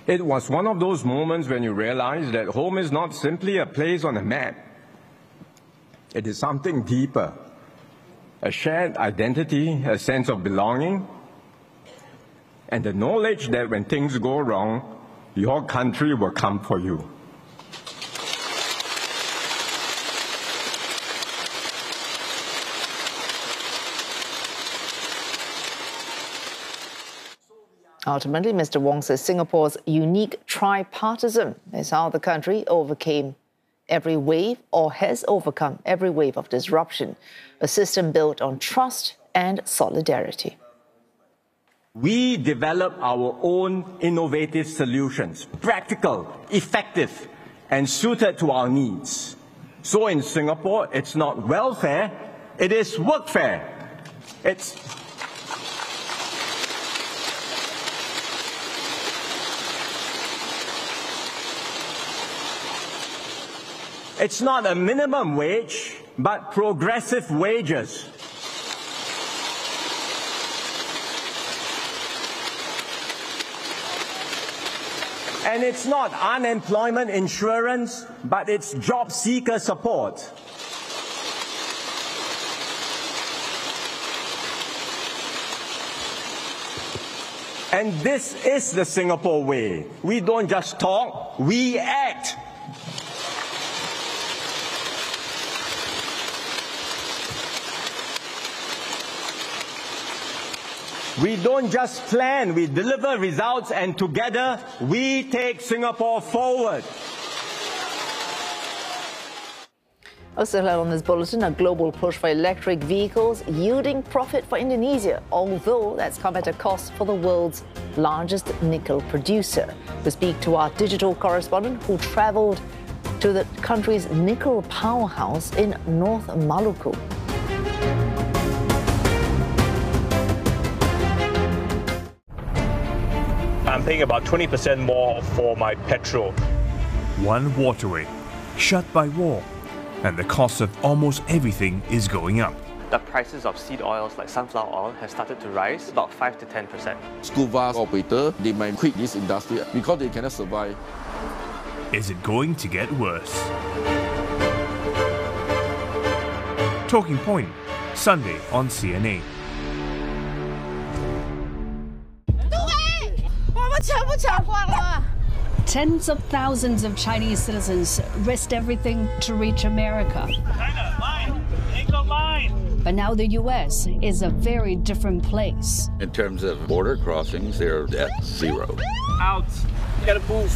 It was one of those moments when you realize that home is not simply a place on a map. It is something deeper, a shared identity, a sense of belonging, and the knowledge that when things go wrong, your country will come for you. Ultimately, Mr. Wong says Singapore's unique tripartism is how the country overcame every wave or has overcome every wave of disruption, a system built on trust and solidarity. We develop our own innovative solutions, practical, effective, and suited to our needs. So in Singapore, it's not welfare, it is workfare. It's not a minimum wage, but progressive wages. And it's not unemployment insurance, but it's job seeker support. And this is the Singapore way. We don't just talk, we act. We don't just plan, we deliver results, and together we take Singapore forward. Also heard on this bulletin, a global push for electric vehicles yielding profit for Indonesia, although that's come at a cost for the world's largest nickel producer. We speak to our digital correspondent who travelled to the country's nickel powerhouse in North Maluku. I'm paying about 20% more for my petrol. One waterway, shut by war, and the cost of almost everything is going up. The prices of seed oils like sunflower oil have started to rise about 5 to 10%. School bus operator, they might quit this industry because they cannot survive. Is it going to get worse? Talking Point, Sunday on CNA. Tens of thousands of Chinese citizens risked everything to reach America. China, line! Nickel line! But now the U.S. is a very different place. In terms of border crossings, they're at zero. Out! You gotta move!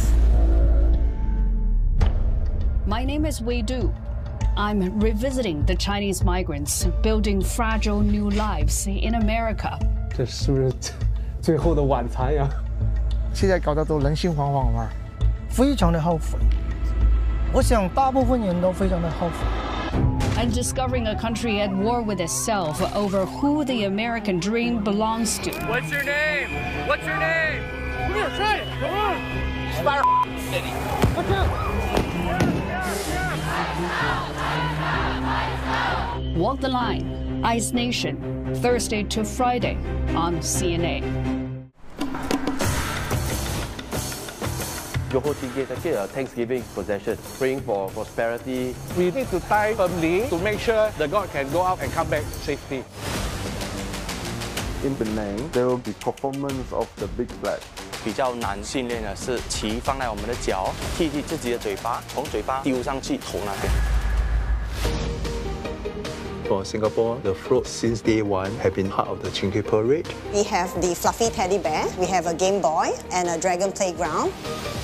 My name is Wei Du. I'm revisiting the Chinese migrants building fragile new lives in America. 这是不是最后的晚餐呀？ 现在搞得都人心惶惶嘛，非常的后悔。我想大部分人都非常的后悔。 And discovering a country at war with itself over who the American dream belongs to. What's your name? What's your name? Come here, try it. Come on. Spider City. Walk the Line, Ice Nation, Thursday to Friday on CNA. Johor Tinggi is a Thanksgiving procession, praying for prosperity. We need to tie firmly to make sure the god can go out and come back safely. In Penang, there will be performance of the big flag. 比较难训练的是旗放在我们的脚，替自己的嘴巴，从嘴巴丢上去头那边。 For Singapore, the float since day one have been part of the Chingkei Parade. We have the fluffy teddy bear, we have a Game Boy and a dragon playground.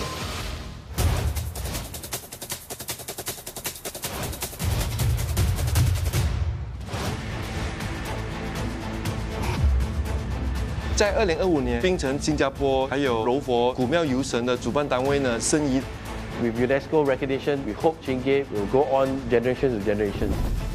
In 2025年，槟城、新加坡还有柔佛古庙游神的主办单位呢，申遗。 With UNESCO recognition, we hope Chingkei will go on generation to generation.